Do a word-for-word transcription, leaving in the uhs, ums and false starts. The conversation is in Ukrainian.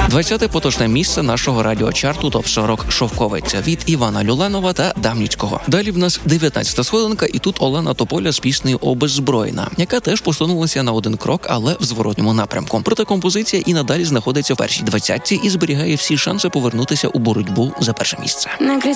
двадцяте поточне місце нашого радіочарту топ сорок «Шовковиця» від Івана Люленова та Дамніцького. Далі в нас дев'ятнадцята сходинка, і тут Олена Тополя з піснею «Обеззброєна», яка теж посунулася на один крок, але в зворотньому напрямку. Проте композиція і надалі знаходиться в першій двадцятці і зберігає всі шанси повернутися у боротьбу за перше місце. Не кричи